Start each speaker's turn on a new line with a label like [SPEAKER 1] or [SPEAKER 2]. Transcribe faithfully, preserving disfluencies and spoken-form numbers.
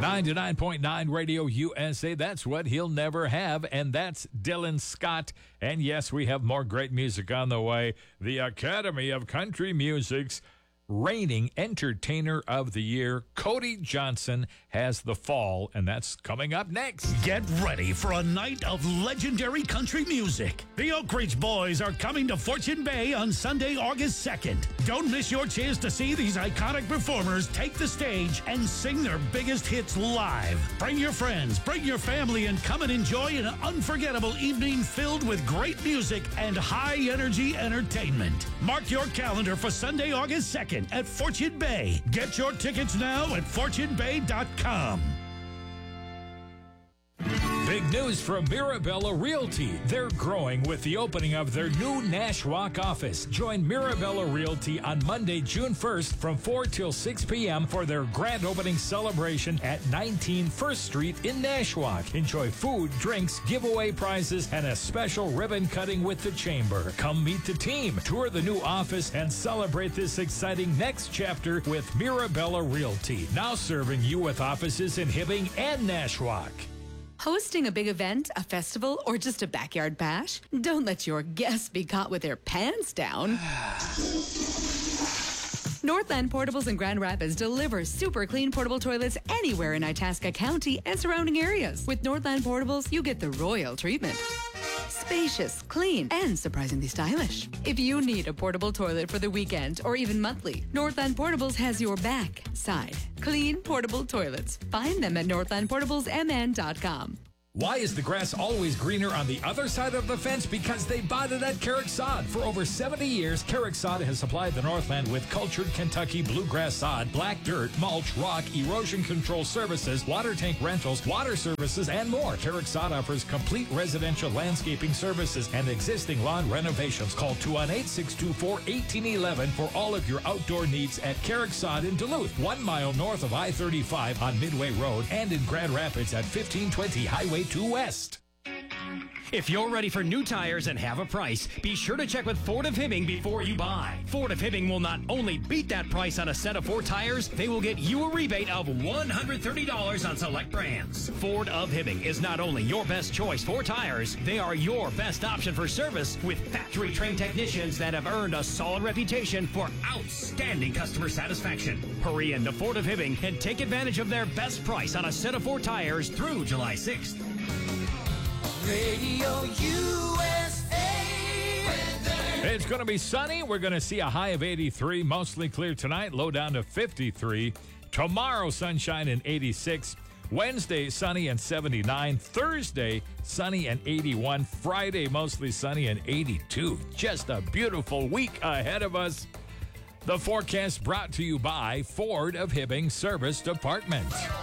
[SPEAKER 1] ninety-nine point nine Radio U S A. That's what he'll never have, and that's Dylan Scott. And yes, we have more great music on the way. The Academy of Country Music's reigning Entertainer of the Year, Cody Johnson, has The Fall, and that's coming up next.
[SPEAKER 2] Get ready for a night of legendary country music. The Oak Ridge Boys are coming to Fortune Bay on Sunday, August second. Don't miss your chance to see these iconic performers take the stage and sing their biggest hits live. Bring your friends, bring your family, and come and enjoy an unforgettable evening filled with great music and high-energy entertainment. Mark your calendar for Sunday, August second. At Fortune Bay. Get your tickets now at fortune bay dot com.
[SPEAKER 1] Big news from Mirabella Realty. They're growing with the opening of their new Nashwauk office. Join Mirabella Realty on Monday, June first from four till six p.m. for their grand opening celebration at nineteen First Street in Nashwauk. Enjoy food, drinks, giveaway prizes, and a special ribbon cutting with the Chamber. Come meet the team, tour the new office, and celebrate this exciting next chapter with Mirabella Realty. Now serving you with offices in Hibbing and Nashwauk.
[SPEAKER 3] Hosting a big event, a festival, or just a backyard bash? Don't let your guests be caught with their pants down. Northland Portables in Grand Rapids delivers super clean portable toilets anywhere in Itasca County and surrounding areas. With Northland Portables, you get the royal treatment. Spacious, clean, and surprisingly stylish. If you need a portable toilet for the weekend or even monthly, Northland Portables has your back, side. Clean, portable toilets. Find them at northland portables m n dot com.
[SPEAKER 1] Why is the grass always greener on the other side of the fence? Because they bought it at Carrick Sod. For over seventy years, Carrick Sod has supplied the Northland with cultured Kentucky bluegrass sod, black dirt, mulch, rock, erosion control services, water tank rentals, water services, and more. Carrick Sod offers complete residential landscaping services and existing lawn renovations. Call two one eight, six two four, one eight one one for all of your outdoor needs at Carrick Sod in Duluth, one mile north of I thirty-five on Midway Road, and in Grand Rapids at fifteen twenty Highway two West.
[SPEAKER 4] If you're ready for new tires and have a price, be sure to check with Ford of Hibbing before you buy. Ford of Hibbing will not only beat that price on a set of four tires, they will get you a rebate of one hundred thirty dollars on select brands. Ford of Hibbing is not only your best choice for tires, they are your best option for service with factory-trained technicians that have earned a solid reputation for outstanding customer satisfaction. Hurry in to Ford of Hibbing and take advantage of their best price on a set of four tires through July sixth.
[SPEAKER 5] Radio U S A weather.
[SPEAKER 1] It's going to be sunny. We're going to see a high of eighty-three, mostly clear tonight, low down to fifty-three. Tomorrow, sunshine and eighty-six. Wednesday, sunny and seventy-nine. Thursday, sunny and eighty-one. Friday, mostly sunny and eighty-two. Just a beautiful week ahead of us. The forecast brought to you by Ford of Hibbing Service Department.